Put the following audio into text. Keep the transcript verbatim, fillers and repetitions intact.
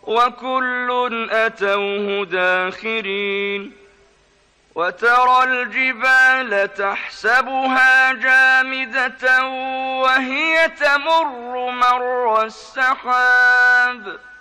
وكل أتوه داخرين وترى الجبال تحسبها جامدة وهي تمر مر السحاب